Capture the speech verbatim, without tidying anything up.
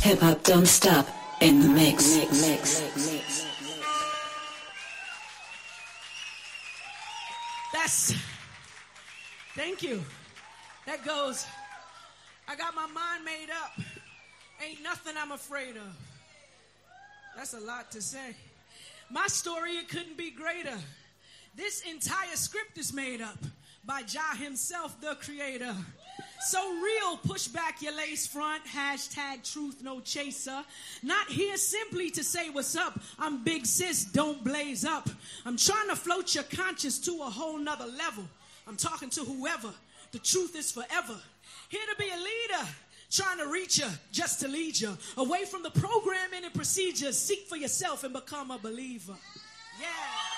Hip hop don't stop in the mix. mix, mix, mix, mix. That's, thank you. That goes, I got my mind made up. Ain't nothing I'm afraid of. That's a lot to say. My story, it couldn't be greater. This entire script is made up by Jah himself, the creator. So real, push back your lace front, hashtag truth no chaser. Not here simply to say what's up. I'm big sis, don't blaze up. I'm trying to float your conscience to a whole nother level. I'm talking to whoever. The truth is forever. Here to be a leader, trying to reach you, just to lead you away from the programming and procedures. Seek for yourself and become a believer. Yeah.